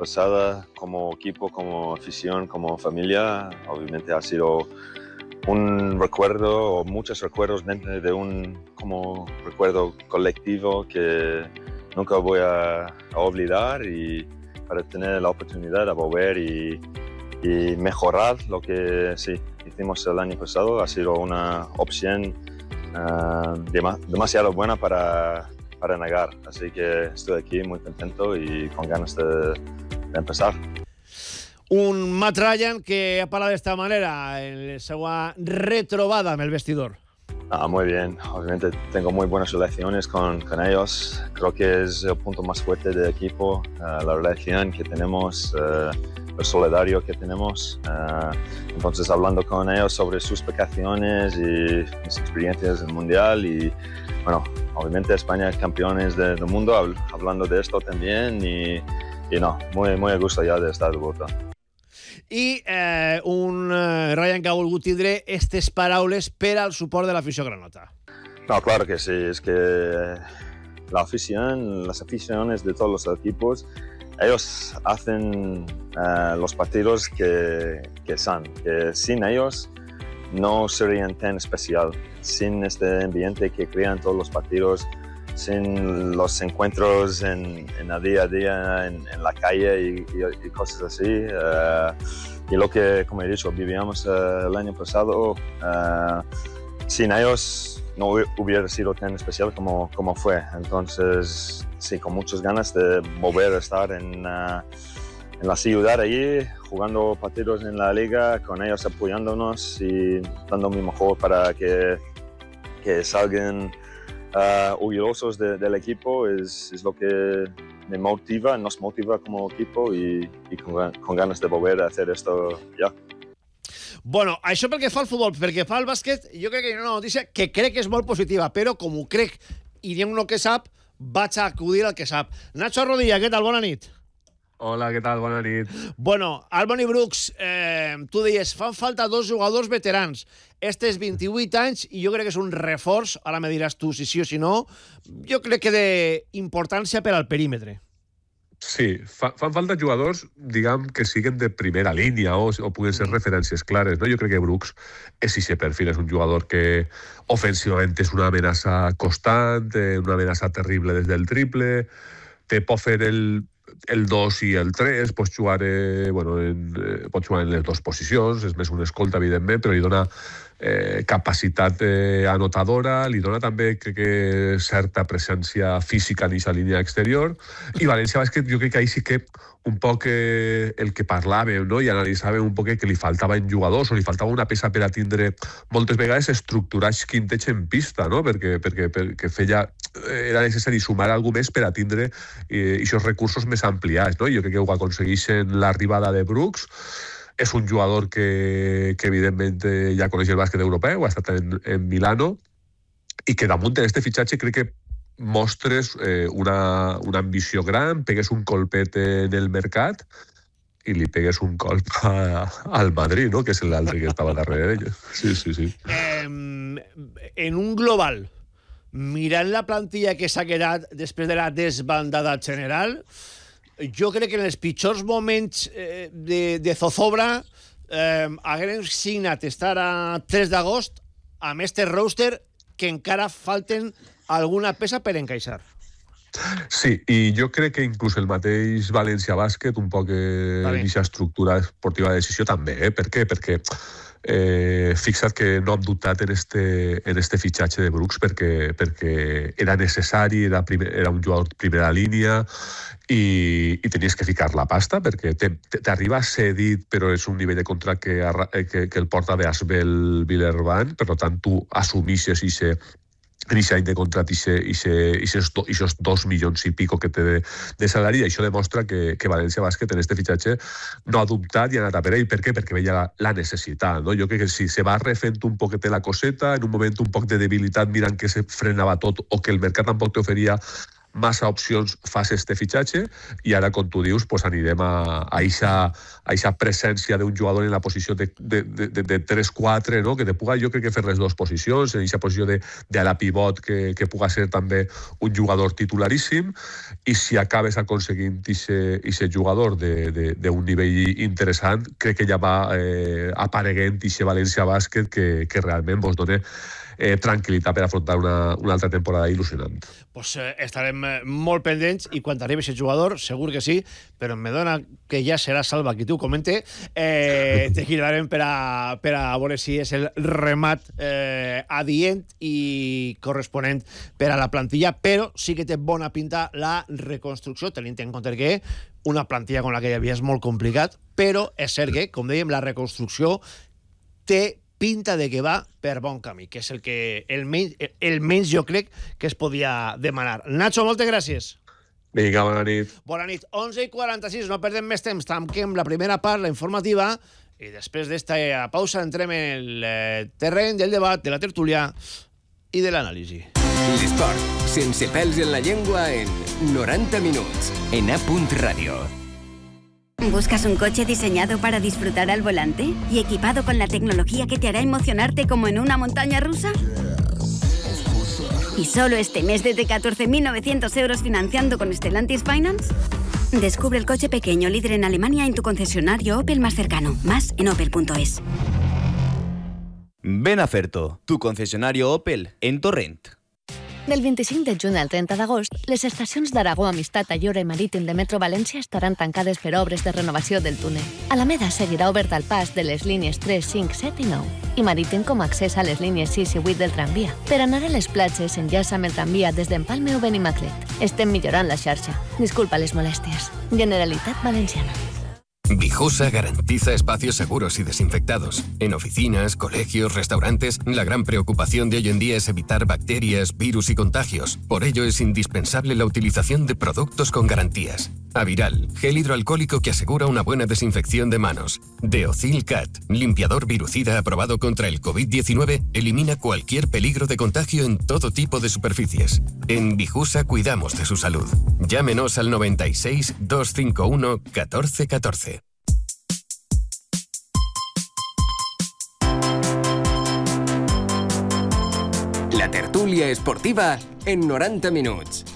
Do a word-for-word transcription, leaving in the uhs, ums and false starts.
pasada como equipo, como afición, como familia. Obviamente ha sido un recuerdo, o muchos recuerdos dentro de un como recuerdo colectivo que nunca voy a, a olvidar, y para tener la oportunidad de volver y, y mejorar lo que sí hicimos el año pasado ha sido una opción uh, dem- demasiado buena para, para negar. Así que estoy aquí muy contento y con ganas de, de empezar. Un Matt Ryan que ha parlat d'esta manera en la seva retrobada amb el vestidor. Ah, muy bien, obviamente tengo muy buenas relaciones con, con ellos. Creo que es el punto más fuerte del equipo, uh, la relación que tenemos, uh, el solidario que tenemos. Uh, entonces, hablando con ellos sobre sus vacaciones y mis experiencias en el Mundial, y bueno, obviamente España es campeones de, del mundo, hablando de esto también, y, y no, muy, muy a gusto ya de estar de vuelta. I eh, un eh, Ryan que ha volgut tindre aquestes paraules per al suport de l'afició granota. No, claro que sí, es que la afición, las aficiones de todos los equipos, ellos hacen uh, los partidos que, que son, que sin ellos no serían tan especial, sin este ambiente que crean todos los partidos, sin los encuentros en, en el día a día, en, en la calle y, y, y cosas así. Uh, y lo que, como he dicho, vivíamos uh, el año pasado, uh, sin ellos no hubiera sido tan especial como, como fue. Entonces, sí, con muchas ganas de volver a estar en, uh, en la ciudad allí, jugando partidos en la liga, con ellos apoyándonos y dando mi mejor para que, que salgan Uh, orgullosos de, del equipo. Es, es lo que me motiva, nos motiva como equipo, y, y con, con ganas de volver a hacer esto ya. Bueno, això pel que fa al futbol, pel que fa al bàsquet, jo crec que hi ha una notícia que crec que és molt positiva, però com ho crec i diem el que sap, vaig a acudir al que sap. Nacho Rodilla, què tal? Bona nit. Hola, què tal? Bona nit. Bueno, Albany Brooks, eh, tu deies, fan falta dos jugadors veterans. Este és vint-i-vuit anys i jo crec que és un reforç, ara me diràs tu si sí o si no, jo crec que d'importància per al perímetre. Sí, fa, fan falta jugadors, diguem, que siguen de primera línia o, o puguen ser referències clares, no? Jo crec que Brooks és aquest perfil, és un jugador que ofensivament és una amenaça constant, una amenaça terrible des del triple, te pot fer el el dos i el tres, pots jugar, eh, bueno, en, eh, pots jugar en les dues posicions, és més un escolta, evidentment, però li dona eh, capacitat eh, anotadora, li dona també, crec que, certa presència física en aquesta línia exterior, i València Bàsquet jo crec que ahí sí que un poc eh, el que parlàvem, no? I analitzàvem un poc que li faltava en jugadors o li faltava una peça per a tindre moltes vegades estructurar quinteig en pista, no? Perquè, perquè, perquè feia, era necessari sumar alguna més per a tindre aquests eh, recursos més ampliats, no? Jo crec que ho aconsegueixen l'arribada de Brooks. És un jugador que, que evidentment ja coneix el bàsquet europeu, ha estat en, en Milano, i que damunt d'aquest fitxatge crec que mostres eh, una, una ambició gran, pegues un colpet en el mercat i li pegues un colp a, al Madrid, no? Que és l'altre que estava darrere d'ells. Sí, sí, sí. Eh, en un global, mirant la plantilla que s'ha quedat després de la desbandada general, jo crec que en els pitjors moments eh, de, de zozobra eh, haguem signat estar a tres d'agost amb este roster que encara falten alguna peça per encaixar. Sí, i jo crec que inclús el mateix València Bàsquet, un poc eh, en aquesta estructura esportiva de decisió també, eh? Per què? Perquè eh, fixa't que no hem dubtat en este, en este fitxatge de Brooks perquè, perquè era necessari, era, primer, era un jugador de primera línia i, i tenies que ficar la pasta perquè t'arriba cedit, però és un nivell de contracte que, que, que el porta d'Asbel Villerban, per tant tu assumixes i se en aquest any de contracte i aquests dos milions i pico que té de, de salari, i això demostra que, que València Bàsquet en este fitxatge no ha dubtat i ha anat a per ell. Per què? Perquè veia la, la necessitat, no? Jo crec que si se va refent un poquet la coseta, en un moment un poc de debilitat mirant que se frenava tot o que el mercat tampoc t'oferia massa opcions fas este fitxatge, i ara, com tu dius, pues anirem a aquesta presència d'un jugador en la posició de, de, de, de tres quatre, no? Que te puga, jo crec que fer les dues posicions, en aquesta posició de, de a la pivot, que, que puga ser també un jugador titularíssim, i si acabes aconseguint aquest jugador d'un nivell interessant, crec que ja va eh, apareguent aquest València Bàsquet que, que realment vos dona Eh, tranquil·litat per afrontar una, una altra temporada il·lusionant. Pues eh, estarem molt pendents i quan arribi aquest jugador, segur que sí, però me dona que ja serà Salva qui t'ho comente. Eh, te cridarem per a, per a veure si és el remat eh, adient i corresponent per a la plantilla, però sí que té bona pinta la reconstrucció, tenint en compte que una plantilla com la que hi havia és molt complicat, però és cert que, com dèiem, la reconstrucció té pinta de que va per bon camí, que és el que el menys, el menys jo crec que es podia demanar. Nacho, moltes gràcies. Vinga, bona nit. Bona nit. onze i quaranta-sis, no perdem més temps, tanquem la primera part, la informativa, i després d'esta pausa entrem en el eh, terreny del debat, de la tertúlia i de l'anàlisi. L'esport, sense pèls en la llengua, en noranta minuts, en A Radio. ¿Buscas un coche diseñado para disfrutar al volante y equipado con la tecnología que te hará emocionarte como en una montaña rusa? ¿Y solo este mes desde catorce mil novecientos euros financiando con Stellantis Finance? Descubre el coche pequeño líder en Alemania en tu concesionario Opel más cercano. Más en opel punto es. Ven a Ferto, tu concesionario Opel en Torrent. Del vint-i-cinc de juny al trenta d'agost, les estacions d'Aragó, Amistat, Ayora i Marítim de Metro València estaran tancades per obres de renovació del túnel. Alameda seguirà obert al pas de les línies tres, cinc, set i nou, i Marítim com a accés a les línies sis i vuit del tramvia. Per anar a les platges, enllaça amb el tramvia des d'Empalme o Benimaclet. Estem millorant la xarxa. Disculpa les molèsties. Generalitat Valenciana. Vijusa garantiza espacios seguros y desinfectados. En oficinas, colegios, restaurantes, la gran preocupación de hoy en día es evitar bacterias, virus y contagios. Por ello es indispensable la utilización de productos con garantías. Aviral, gel hidroalcohólico que asegura una buena desinfección de manos. Deocil Cat, limpiador virucida aprobado contra el covid diecinueve, elimina cualquier peligro de contagio en todo tipo de superficies. En Vijusa cuidamos de su salud. Llámenos al noventa y seis, doscientos cincuenta y uno, catorce catorce. La tertúlia esportiva en noranta minuts.